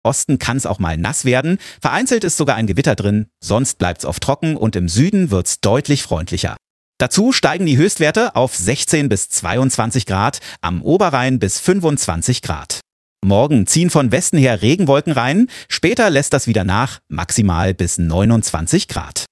Osten kann es auch mal nass werden, vereinzelt ist sogar ein Gewitter drin, sonst bleibt es oft trocken und im Süden wird es deutlich freundlicher. Dazu steigen die Höchstwerte auf 16 bis 22 Grad, am Oberrhein bis 25 Grad. Morgen ziehen von Westen her Regenwolken rein, später lässt das wieder nach, maximal bis 29 Grad.